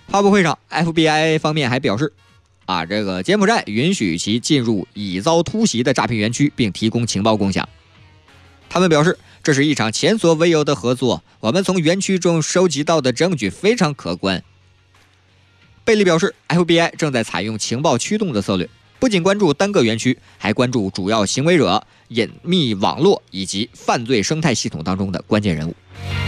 发布会上 ，FBI 方面还表示，这个柬埔寨允许其进入已遭突袭的诈骗园区，并提供情报共享。他们表示，这是一场前所未有的合作，我们从园区中收集到的证据非常可观。贝利表示 ，FBI 正在采用情报驱动的策略，不仅关注单个园区，还关注主要行为者、隐秘网络以及犯罪生态系统当中的关键人物。